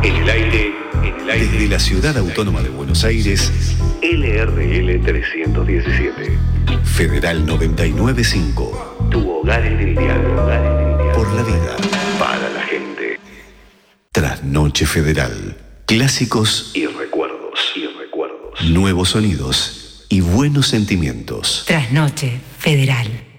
En el aire, desde la Ciudad Autónoma de Buenos Aires, LRL 317. Federal 995. Tu hogar en el diálogo. Por la vida, para la gente. Trasnoche Federal. Clásicos y recuerdos. Nuevos sonidos y buenos sentimientos. Trasnoche Federal.